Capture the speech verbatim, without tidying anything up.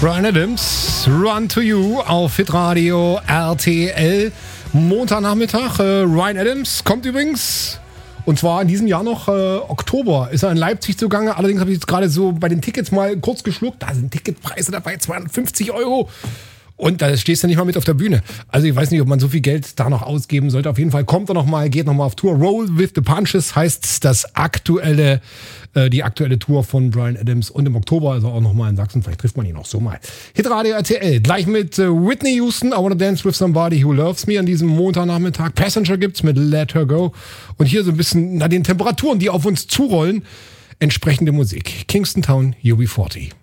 Bryan Adams, Run to You auf Hitradio R T L. Montagnachmittag. Äh, Ryan Adams kommt übrigens, und zwar in diesem Jahr noch äh, Oktober, ist er in Leipzig zugange. Allerdings habe ich jetzt gerade so bei den Tickets mal kurz geschluckt. Da sind Ticketpreise dabei, zweihundertfünfzig Euro. Und da stehst du nicht mal mit auf der Bühne. Also ich weiß nicht, ob man so viel Geld da noch ausgeben sollte. Auf jeden Fall kommt er noch mal, geht noch mal auf Tour. Roll with the Punches heißt das aktuelle, äh, die aktuelle Tour von Bryan Adams. Und im Oktober ist er auch noch mal in Sachsen. Vielleicht trifft man ihn auch so mal. Hitradio R T L. Gleich mit äh, Whitney Houston, I Wanna Dance with Somebody Who Loves Me an diesem Montagnachmittag. Passenger gibt's mit Let Her Go. Und hier so ein bisschen, na, den Temperaturen, die auf uns zurollen, entsprechende Musik. Kingston Town, U B vierzig.